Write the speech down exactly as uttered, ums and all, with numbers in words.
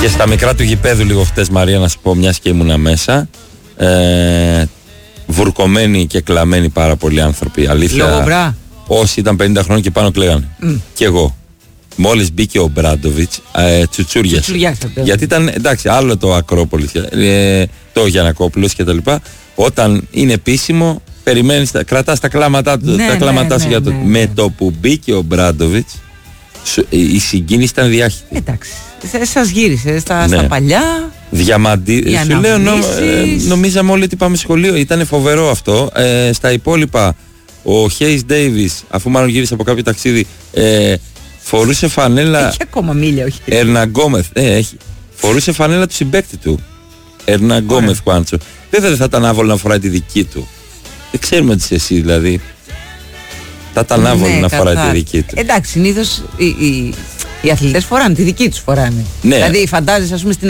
Και στα μικρά του γηπέδου λίγο χτες, Μαρία, να σου πω, μιας και ήμουνα μέσα, ε, βουρκωμένοι και κλαμμένοι πάρα πολλοί άνθρωποι. Αλήθεια. Λόγω μπρά. Όσοι ήταν πενήντα χρόνων και πάνω κλαίγανε. Mm. Και εγώ. Μόλις μπήκε ο Μπράντοβιτς, ε, τσουτσούριασε. Γιατί ήταν, εντάξει, άλλο το Ακρόπολης, ε, το Γιαννακόπουλος κτλ. Όταν είναι επίσημο, περιμένεις, κρατάς τα κλάματά του, ναι, τα κλάματά ναι, σου ναι, για το. Ναι, ναι. Με το που μπήκε ο Μπράντοβιτς, η συγκίνηση ήταν διάχυτη. Εντάξει. Σας γύρισε στα, ναι. στα παλιά. Διαμαντή. Σου λέω, νο, ε, νομίζαμε όλοι ότι πάμε σχολείο. Ήταν φοβερό αυτό. Ε, στα υπόλοιπα, ο Χέις Ντέιβις, αφού μάλλον γύρισε από κάποιο ταξίδι, ε, φορούσε φανέλα. Έχει ακόμα μίλια, όχι. Ερναγκόμεθ. Ε, έχει. Φορούσε φανέλα του συμπαίκτη του. Ερναγκόμεθ Κουάντσο. Βέβαια δεν θα ήταν άβολο να φοράει τη δική του. Δεν ξέρουμε τι είσαι εσύ δηλαδή. Θα ήταν άβολο ναι, να φοράει τη δική του. Εντάξει, συνήθως οι, οι, οι αθλητές φοράνε τη δική τους φοράνε. Ναι. Δηλαδή φαντάζεσαι, ας πούμε, στην